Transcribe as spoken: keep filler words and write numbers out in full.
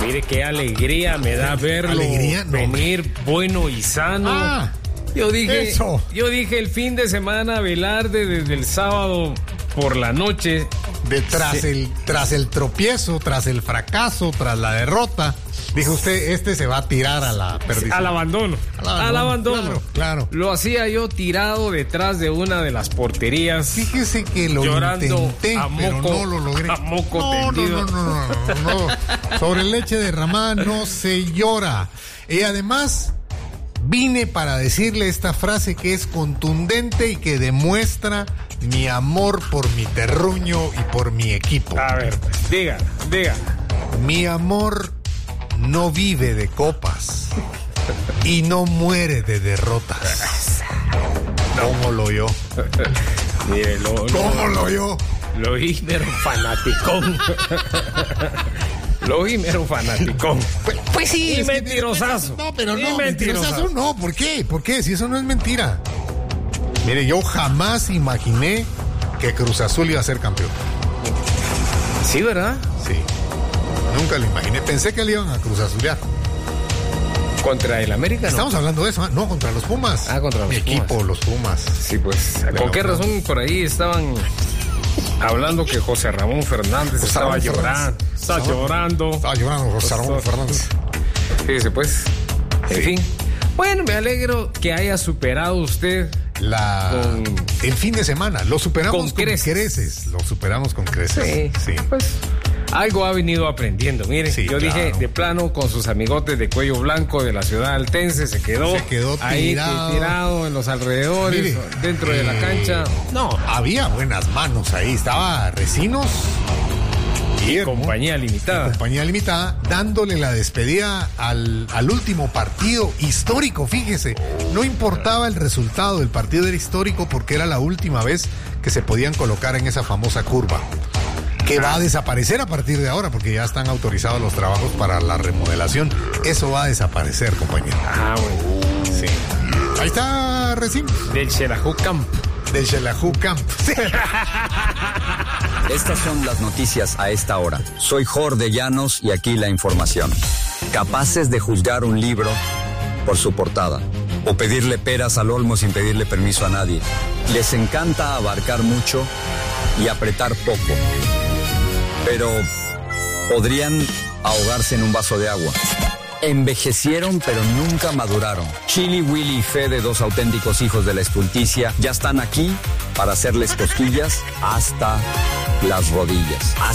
Mire qué alegría me da verlo ¿Alegría? No, venir hombre. bueno y sano. Ah, yo dije, eso. yo dije el fin de semana Velarde desde el sábado por la noche. De tras, Sí. el, tras el tropiezo, tras el fracaso, tras la derrota, dijo usted, este se va a tirar a la perdición. Al abandono. Al abandono, Al abandono. claro, claro. Lo hacía yo tirado detrás de una de las porterías. Fíjese que lo Llorando intenté, a pero moco- no lo logré. a moco no, tendido. no, no, no, no, no, no. Sobre leche derramada no se llora. Y además, vine para decirle esta frase que es contundente y que demuestra mi amor por mi terruño y por mi equipo. A ver, pues, diga, diga. Mi amor no vive de copas y no muere de derrotas. ¿Cómo lo oyó? Mire, lo, ¿Cómo lo oyó? Lo oí, mero fanaticón. Lo oí, mero fanaticón. Pues, pues sí. Y es que- mentirosazo. No, pero Y no, mentirosazo. mentirosazo no. ¿Por qué? ¿Por qué? Si eso no es mentira. Mire, yo jamás imaginé que Cruz Azul iba a ser campeón. Sí, ¿verdad? Sí. Nunca lo imaginé. Pensé que le iban a Cruz Azulear. Contra el América, ¿no? Estamos hablando de eso, ¿ah? No, contra los Pumas. Ah, contra los Mi Pumas. equipo, los Pumas. Sí, pues. Pero, ¿Con qué no. razón por ahí estaban hablando que José Ramón Fernández José estaba Ramón llorando? Fernández. Estaba Estaba- llorando. Estaba llorando José Ramón Pues, Fernández. Fíjese, pues. En Sí. fin. Bueno, me alegro que haya superado usted. La... Con- El fin de semana. Lo superamos Con con, creces. creces. Lo superamos con creces. Sí. Pues algo ha venido aprendiendo. Mire, Sí, yo dije claro. de plano con sus amigotes de cuello blanco de la ciudad altense, se quedó, Se quedó ahí tirado. tirado en los alrededores, Mire, dentro de la eh, cancha. No, había buenas manos ahí. Estaba Recinos Y Guillermo, compañía limitada. compañía limitada, dándole la despedida al, al último partido histórico. Fíjese, no importaba el resultado, el partido era histórico porque era la última vez que se podían colocar en esa famosa curva, que va a desaparecer a partir de ahora porque ya están autorizados los trabajos para la remodelación. Eso va a desaparecer, compañero. Ah, bueno. Sí. Ahí está Recín, Del Xelajú Camp. del Xelajú Camp. Estas son las noticias a esta hora. Soy Jorge Llanos y aquí la información. Capaces de juzgar un libro por su portada o pedirle peras al olmo sin pedirle permiso a nadie. Les encanta abarcar mucho y apretar poco. Pero podrían ahogarse en un vaso de agua. Envejecieron pero nunca maduraron. Chili, Willy y Fede, dos auténticos hijos de la estulticia, ya están aquí para hacerles cosquillas hasta las rodillas.